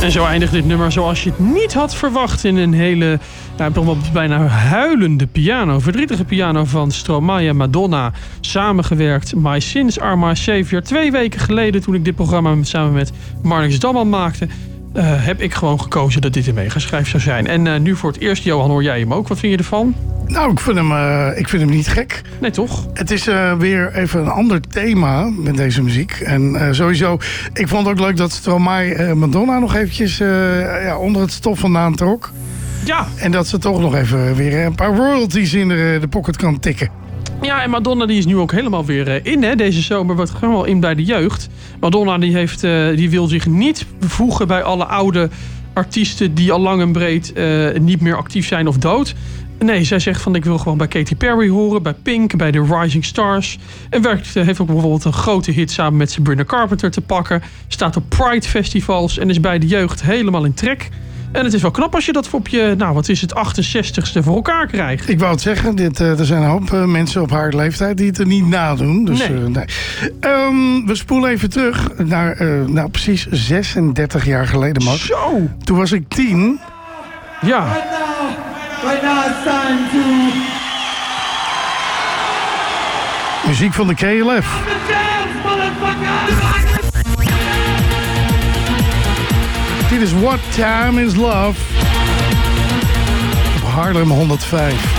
En zo eindigt dit nummer zoals je het niet had verwacht in een hele, bijna huilende piano. Verdrietige piano van Stromae en Madonna. Samengewerkt, My Sins Are My Savior. 2 weken geleden, toen ik dit programma samen met Marnix Damman maakte, heb ik gewoon gekozen dat dit een megaschijf zou zijn. En nu voor het eerst, Johan, hoor jij hem ook. Wat vind je ervan? Nou, ik vind hem niet gek. Nee, toch? Het is weer even een ander thema met deze muziek. En sowieso, ik vond het ook leuk dat Stromae Madonna nog eventjes onder het stof vandaan trok. Ja. En dat ze toch nog even weer een paar royalties in de pocket kan tikken. Ja, en Madonna die is nu ook helemaal weer in, hè, deze zomer. Wordt gewoon wel in bij de jeugd. Madonna die wil zich niet voegen bij alle oude artiesten die al lang en breed niet meer actief zijn of dood. Nee, zij zegt van ik wil gewoon bij Katy Perry horen, bij Pink, bij de Rising Stars. En heeft ook bijvoorbeeld een grote hit samen met Sabrina Carpenter te pakken. Staat op Pride festivals en is bij de jeugd helemaal in trek. En het is wel knap als je dat op je, 68ste voor elkaar krijgt. Ik wou het zeggen, er zijn een hoop mensen op haar leeftijd die het er niet nadoen. Dus, nee. We spoelen even terug naar precies 36 jaar geleden, Max. Zo! Toen was ik 10. Ja. Right now it's time to... Muziek van de KLF. Dit is What Time Is Love. Op Haarlem 105.